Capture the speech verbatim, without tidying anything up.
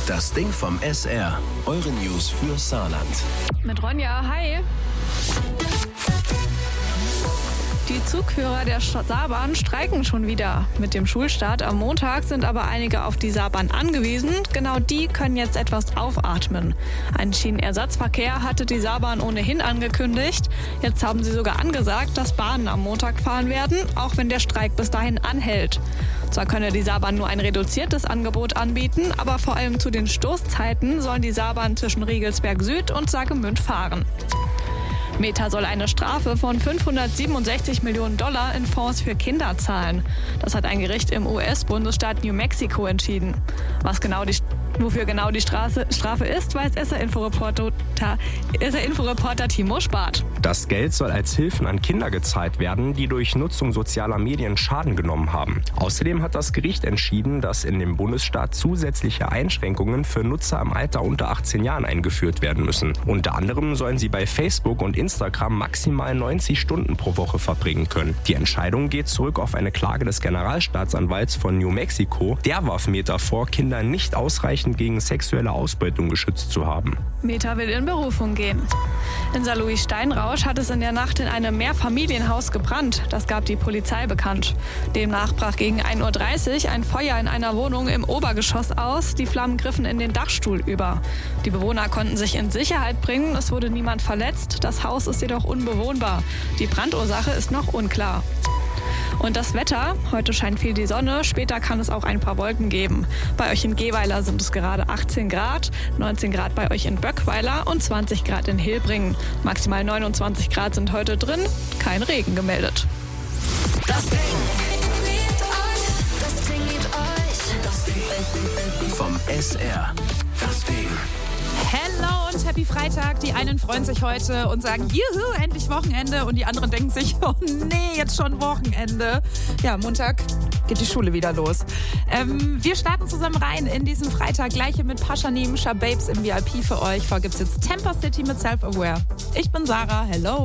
Das Ding vom S R. Eure News für Saarland. Mit Ronja, hi. Die Zugführer der Saarbahn streiken schon wieder. Mit dem Schulstart am Montag sind aber einige auf die Saarbahn angewiesen. Genau die können jetzt etwas aufatmen. Einen Schienenersatzverkehr hatte die Saarbahn ohnehin angekündigt. Jetzt haben sie sogar angesagt, dass Bahnen am Montag fahren werden, auch wenn der Streik bis dahin anhält. Zwar könne die Saarbahn nur ein reduziertes Angebot anbieten, aber vor allem zu den Stoßzeiten sollen die Saarbahn zwischen Riegelsberg Süd und Saargemünd fahren. Meta soll eine Strafe von fünfhundertsiebenundsechzig Millionen Dollar in Fonds für Kinder zahlen. Das hat ein Gericht im U S-Bundesstaat New Mexico entschieden. Was genau die, wofür genau die Strafe, Strafe ist, weiß S R-Inforeporter Inforeporter Timo Spart. Das Geld soll als Hilfen an Kinder gezahlt werden, die durch Nutzung sozialer Medien Schaden genommen haben. Außerdem hat das Gericht entschieden, dass in dem Bundesstaat zusätzliche Einschränkungen für Nutzer im Alter unter achtzehn Jahren eingeführt werden müssen. Unter anderem sollen sie bei Facebook und Instagram maximal neunzig Stunden pro Woche verbringen können. Die Entscheidung geht zurück auf eine Klage des Generalstaatsanwalts von New Mexico. Der warf Meta vor, Kinder nicht ausreichend gegen sexuelle Ausbeutung geschützt zu haben. Meta will in Berufung gehen. In Saarlouis-Steinrausch hat es in der Nacht in einem Mehrfamilienhaus gebrannt. Das gab die Polizei bekannt. Demnach brach gegen ein Uhr dreißig ein Feuer in einer Wohnung im Obergeschoss aus. Die Flammen griffen in den Dachstuhl über. Die Bewohner konnten sich in Sicherheit bringen. Es wurde niemand verletzt. Das Haus ist jedoch unbewohnbar. Die Brandursache ist noch unklar. Und das Wetter, heute scheint viel die Sonne, später kann es auch ein paar Wolken geben. Bei euch in Gehweiler sind es gerade achtzehn Grad, neunzehn Grad bei euch in Böckweiler und zwanzig Grad in Hilbringen. Maximal neunundzwanzig Grad sind heute drin, kein Regen gemeldet. Das Ding. Das Ding mit euch. Das Ding vom S R. Das Ding. Hello und Happy Freitag. Die einen freuen sich heute und sagen, juhu, endlich Wochenende. Und die anderen denken sich, oh nee, jetzt schon Wochenende. Ja, Montag geht die Schule wieder los. Ähm, wir starten zusammen rein in diesen Freitag. Gleiche mit Pashanim, Shababes im V I P für euch. Vor gibt's jetzt Temper City mit Self-Aware. Ich bin Sarah, hello.